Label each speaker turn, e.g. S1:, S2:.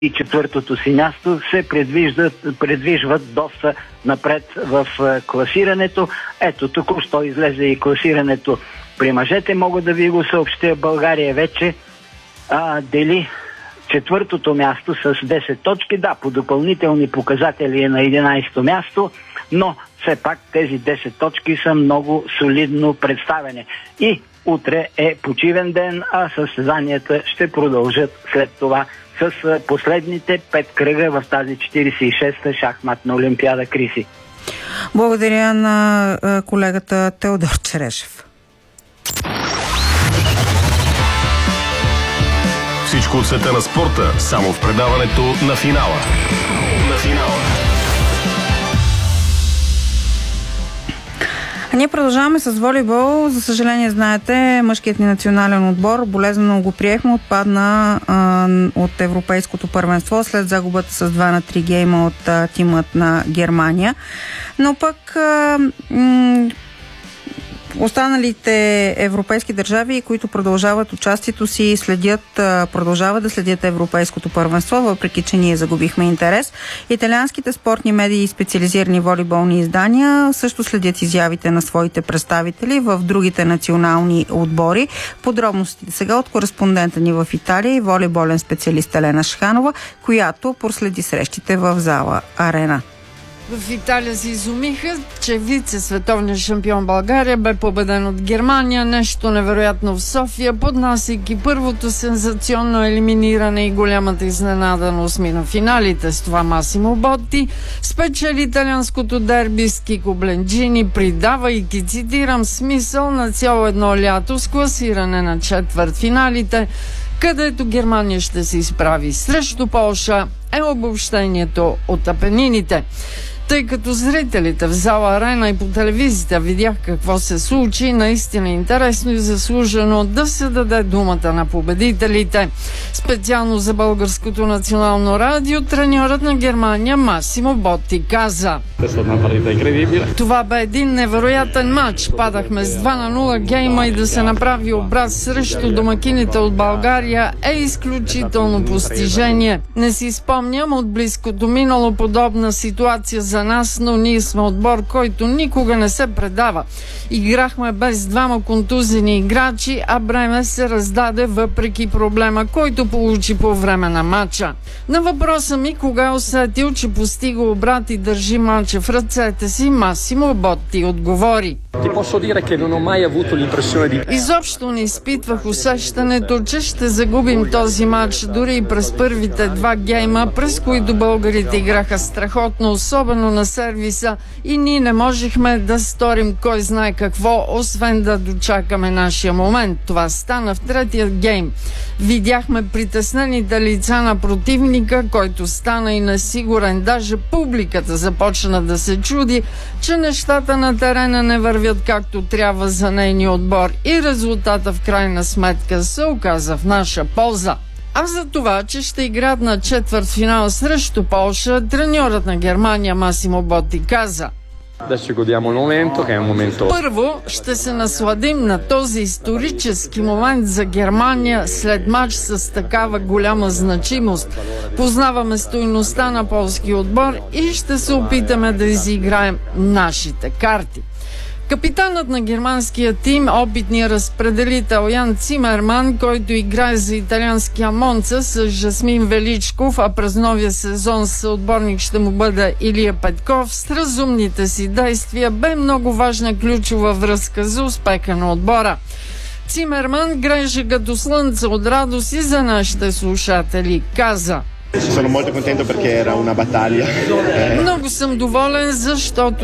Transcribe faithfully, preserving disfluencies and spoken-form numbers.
S1: и четвъртото си място се предвиждат, предвижват доста напред в класирането. Ето, току-що излезе и класирането при мъжете. Мога да ви го съобщя, България вече а, дели четвъртото място с десет точки. Да, по допълнителни показатели е на единайсето място, но все пак тези десет точки са много солидно представени. И утре е почивен ден, а състезанията ще продължат след това с последните пет кръга в тази четирийсет и шеста шахматна олимпиада, Криси.
S2: Благодаря на колегата Теодор Черешев.
S3: Всичко от света на спорта, само в предаването на финала. На финала.
S2: А ние продължаваме с волейбол. За съжаление, знаете, мъжкият ни национален отбор болезнено го приехме, отпадна а, от европейското първенство след загубата с два на три гейма от а, тимът на Германия. Но пък а, м- останалите европейски държави, които продължават участието си, следят, продължават да следят европейското първенство, въпреки че ние загубихме интерес. Италианските спортни медии и специализирани волейболни издания също следят изявите на своите представители в другите национални отбори. Подробностите сега от кореспондента ни в Италия и волейболен специалист Елена Шханова, която проследи срещите в зала Арена.
S4: В Италия се изумиха, че вице-световният шампион България бе победен от Германия. Нещо невероятно в София, поднасяйки първото сензационно елиминиране и голямата изненада на осми на финалите. С това Масимо Ботти спечели италианското дерби с Кико Бленджини, придавайки, цитирам, смисъл на цяло едно лято с класиране на четвъртфиналите, където Германия ще се изправи срещу Полша, е обобщението от Апенините. Тъй като зрителите в зала Арена и по телевизията видях какво се случи, наистина интересно и заслужено да се даде думата на победителите. Специално за Българското национално радио, треньорът на Германия Масимо Ботти каза: това бе един невероятен матч. Падахме с два на нула гейма и да се направи обрат срещу домакините от България е изключително постижение. Не си спомням от близкото минало подобна ситуация за нас, но ние сме отбор, който никога не се предава. Играхме без двама контузени играчи, а бреме се раздаде въпреки проблема, който получи по време на матча. На въпроса ми кога е усетил, че постига обрат и държи матча в ръцете си, Масимо Ботти отговори: изобщо не изпитвах усещането, че ще загубим този матч, дори и през първите два гейма, през които българите играха страхотно, особено на сервиса, и ние не можехме да сторим кой знае какво, освен да дочакаме нашия момент. Това стана в третия гейм. Видяхме притеснените лица на противника, който стана и несигурен. Даже публиката започна да се чуди, че нещата на терена не вървят както трябва за нейния отбор и резултата в крайна сметка се оказа в наша полза. А за това, че ще играят на четвъртфинал срещу Полша, треньорът на Германия Масимо Ботти каза: първо ще се насладим на този исторически момент за Германия след матч с такава голяма значимост. Познаваме стойността на полски отбор и ще се опитаме да изиграем нашите карти. Капитанът на германския тим, опитният разпределител Ян Цимерман, който играе за италианския Монца с Жасмин Величков, а през новия сезон съотборник ще му бъде Илия Петков, с разумните си действия бе много важна ключова връзка за успеха на отбора. Цимерман греше като слънце от радост и за нашите слушатели каза: много съм доволен, защото